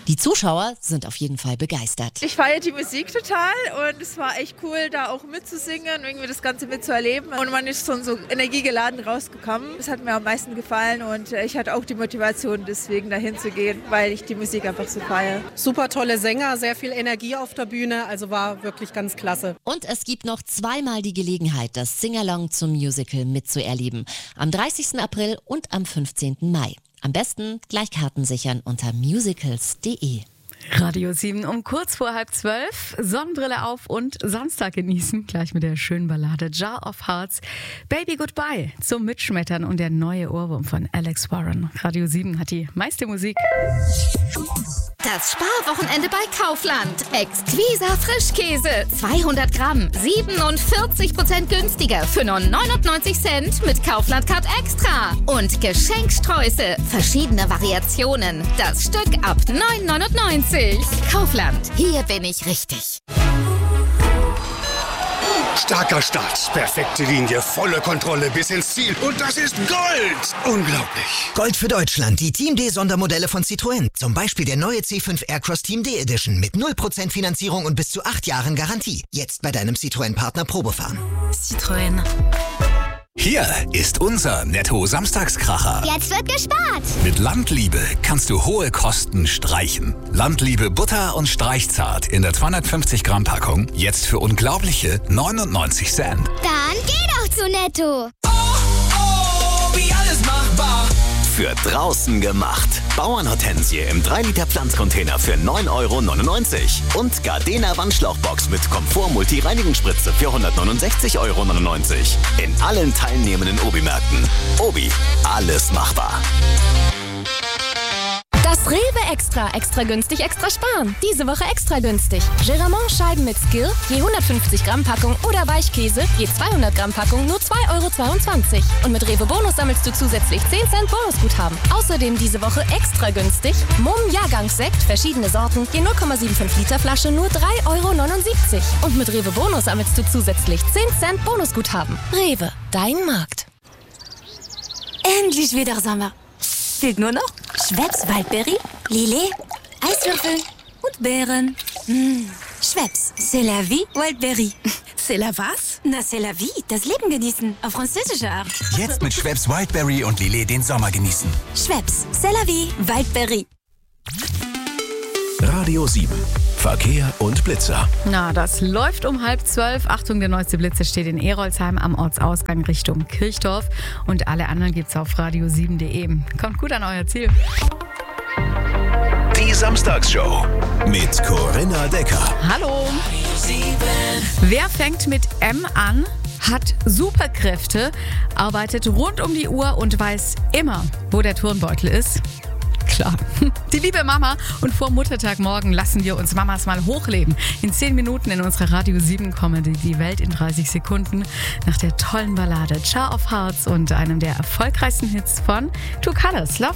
Die Zuschauer sind auf jeden Fall begeistert. Ich feiere die Musik total und es war echt cool, da auch mitzusingen, irgendwie das Ganze mitzuerleben. Und man ist schon so energiegeladen rausgekommen. Das hat mir am meisten gefallen und ich hatte auch die Motivation, deswegen dahin zu gehen, weil ich die Musik einfach so feiere. Super tolle Sänger, sehr viel Energie auf der Bühne, also war wirklich ganz klasse. Und es gibt noch zweimal die Gelegenheit, das Singalong zum Musical mitzuerleben. Am 30. April und am 15. Mai. Am besten gleich Karten sichern unter musicals.de. Radio 7 um kurz vor 11:30. Sonnenbrille auf und Samstag genießen. Gleich mit der schönen Ballade Jar of Hearts. Baby Goodbye zum Mitschmettern und der neue Ohrwurm von Alex Warren. Radio 7 hat die meiste Musik. Das Sparwochenende bei Kaufland. Exquiser Frischkäse. 200 Gramm. 47% günstiger für nur 99 Cent mit Kaufland Card Extra. Und Geschenksträuße. Verschiedene Variationen. Das Stück ab 9,99. Kaufland. Hier bin ich richtig. Starker Start, perfekte Linie, volle Kontrolle bis ins Ziel. Und das ist Gold! Unglaublich. Gold für Deutschland, die Team D-Sondermodelle von Citroën. Zum Beispiel der neue C5 Aircross Team D Edition mit 0% Finanzierung und bis zu 8 Jahren Garantie. Jetzt bei deinem Citroën-Partner Probefahren. Citroën. Hier ist unser Netto-Samstagskracher. Jetzt wird gespart. Mit Landliebe kannst du hohe Kosten streichen. Landliebe Butter und Streichzart in der 250 Gramm Packung. Jetzt für unglaubliche 99 Cent. Dann geh doch zu Netto. Wie alles machbar. Für draußen gemacht. Bauernhortensie im 3-Liter Pflanzcontainer für 9,99 € und Gardena Wandschlauchbox mit Komfort-Multi-Reinigungsspritze für 169,99 € in allen teilnehmenden Obi-Märkten. Obi, alles machbar. Das Rewe Extra günstig, extra sparen. Diese Woche extra günstig. Geramont-Scheiben mit Skill, je 150 Gramm Packung oder Weichkäse, je 200 Gramm Packung nur 2,22 €. Und mit Rewe Bonus sammelst du zusätzlich 10 Cent Bonusguthaben. Außerdem diese Woche extra günstig. Mumm Jahrgangssekt, verschiedene Sorten, je 0,75 Liter Flasche nur 3,79 €. Und mit Rewe Bonus sammelst du zusätzlich 10 Cent Bonusguthaben. Rewe, dein Markt. Endlich wieder Sommer. Fehlt nur noch Schweppes Waldbeere, Lillet, Eiswürfel und Beeren. Schweppes, c'est la vie, Waldbeere. C'est la was? Na, c'est la vie, das Leben genießen, auf französische Art. Jetzt mit Schweppes Wildberry und Lillet den Sommer genießen. Schweppes, c'est la vie, Waldbeere. Radio 7. Verkehr und Blitzer. Na, das läuft um 11:30. Achtung, der neueste Blitzer steht in Erolsheim am Ortsausgang Richtung Kirchdorf. Und alle anderen gibt's auf radio7.de. Kommt gut an euer Ziel. Die Samstagsshow mit Corinna Decker. Hallo. Wer fängt mit M an, hat Superkräfte, arbeitet rund um die Uhr und weiß immer, wo der Turnbeutel ist? Klar. Die liebe Mama. Und vor Muttertag morgen lassen wir uns Mamas mal hochleben. In 10 Minuten in unserer Radio 7 Comedy Die Welt in 30 Sekunden nach der tollen Ballade Jar of Hearts und einem der erfolgreichsten Hits von Two Colors. Love